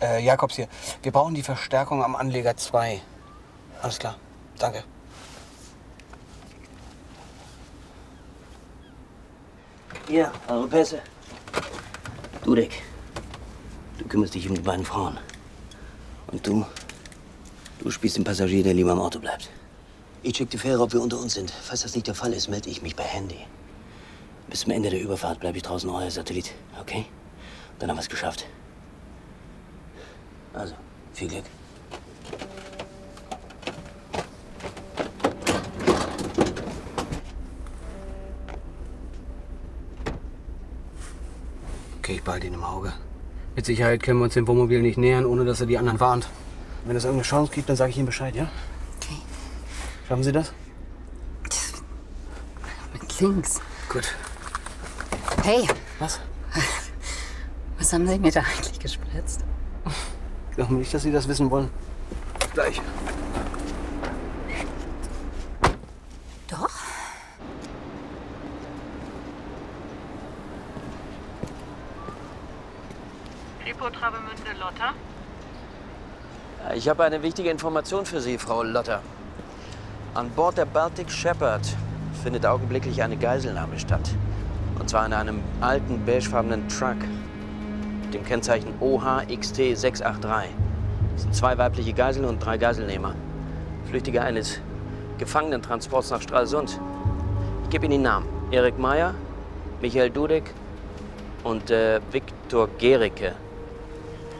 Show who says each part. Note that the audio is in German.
Speaker 1: Jakobs hier. Wir brauchen die Verstärkung am Anleger 2. Alles klar. Danke.
Speaker 2: Hier, eure Pässe. Dudek, du kümmerst dich um die beiden Frauen. Und du spielst den Passagier, der lieber im Auto bleibt. Ich check die Fähre, ob wir unter uns sind. Falls das nicht der Fall ist, melde ich mich bei Handy. Bis zum Ende der Überfahrt bleibe ich draußen euer Satellit, okay? Dann haben wir es geschafft. Also, viel Glück.
Speaker 1: Okay, ich behalte ihn im Auge. Mit Sicherheit können wir uns dem Wohnmobil nicht nähern, ohne dass er die anderen warnt. Wenn es irgendeine Chance gibt, dann sage ich ihm Bescheid, ja?
Speaker 3: Okay.
Speaker 1: Schaffen Sie das?
Speaker 3: Mit links.
Speaker 1: Gut.
Speaker 3: Hey,
Speaker 1: Was?
Speaker 3: was haben Sie mir da eigentlich gespritzt?
Speaker 1: Ich glaube nicht, dass Sie das wissen wollen. Gleich.
Speaker 3: Doch?
Speaker 4: Kripo Travemünde Lotta.
Speaker 5: Ich habe eine wichtige Information für Sie, Frau Lotter. An Bord der Baltic Shepherd findet augenblicklich eine Geiselnahme statt. Und zwar in einem alten beigefarbenen Truck mit dem Kennzeichen OHXT 683. Es sind 2 weibliche Geiseln und 3 Geiselnehmer. Flüchtige eines Gefangenentransports nach Stralsund. Ich gebe Ihnen die Namen. Erik Meyer, Michael Dudek und Viktor Gericke.